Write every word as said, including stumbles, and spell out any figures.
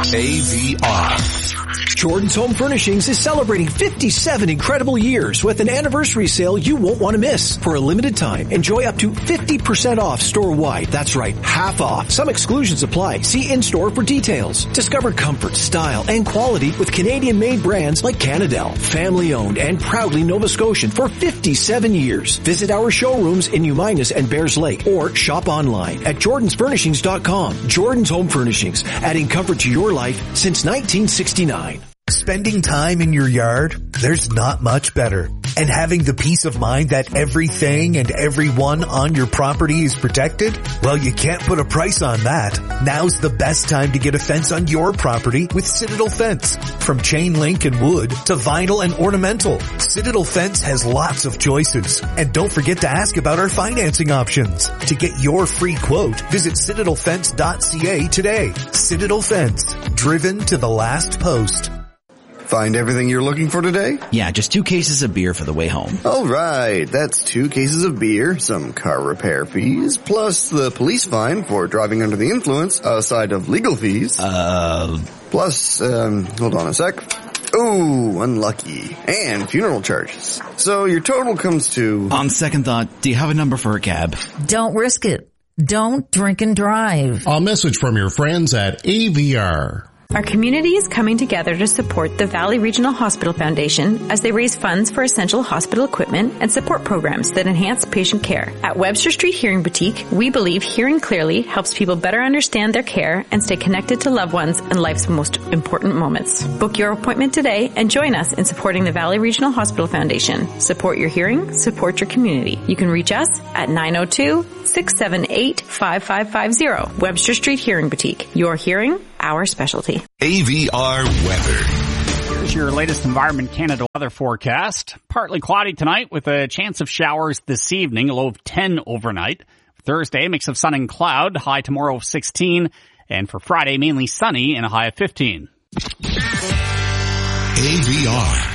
A V R. Jordan's Home Furnishings is celebrating fifty-seven incredible years with an anniversary sale you won't want to miss. For a limited time, enjoy up to fifty percent off store-wide. That's right, half off. Some exclusions apply. See in-store for details. Discover comfort, style, and quality with Canadian-made brands like Canadel. Family-owned and proudly Nova Scotian for fifty-seven years. Visit our showrooms in Uminas and Bears Lake or shop online at jordans furnishings dot com. Jordan's Home Furnishings, adding comfort to your life since nineteen sixty-nine. Spending time in your yard, there's not much better. And having the peace of mind that everything and everyone on your property is protected? Well, you can't put a price on that. Now's the best time to get a fence on your property with Citadel Fence. From chain link and wood to vinyl and ornamental, Citadel Fence has lots of choices. And don't forget to ask about our financing options. To get your free quote, visit citadel fence dot c a today. Citadel Fence, driven to the last post. Find everything you're looking for today? Yeah, just two cases of beer for the way home. All right, that's two cases of beer, some car repair fees, plus the police fine for driving under the influence, aside of legal fees. Uh... Plus, um, hold on a sec. Ooh, unlucky. And funeral charges. So your total comes to... On second thought, do you have a number for a cab? Don't risk it. Don't drink and drive. A message from your friends at A V R. Our community is coming together to support the Valley Regional Hospital Foundation as they raise funds for essential hospital equipment and support programs that enhance patient care. At Webster Street Hearing Boutique, we believe hearing clearly helps people better understand their care and stay connected to loved ones in life's most important moments. Book your appointment today and join us in supporting the Valley Regional Hospital Foundation. Support your hearing, support your community. You can reach us at nine oh two, six seven eight, five five five zero. Webster Street Hearing Boutique. Your hearing, our specialty. A V R weather. Here's your latest Environment Canada weather forecast. Partly cloudy tonight with a chance of showers this evening, a low of ten overnight. Thursday, mix of sun and cloud, high tomorrow of sixteen. And for Friday, mainly sunny and a high of fifteen. A V R.